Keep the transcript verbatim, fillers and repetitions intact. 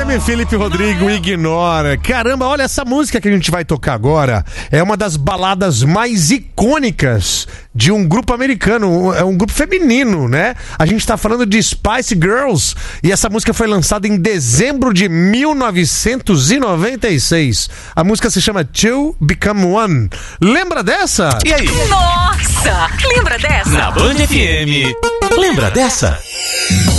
M, Felipe Rodrigo, Ignora. Caramba, olha, essa música que a gente vai tocar agora é uma das baladas mais icônicas de um grupo americano, é um grupo feminino, né? A gente tá falando de Spice Girls e essa música foi lançada em dezembro de mil novecentos e noventa e seis. A música se chama Two Become One. Lembra dessa? E aí? Nossa, lembra dessa? Na Band F M, lembra dessa?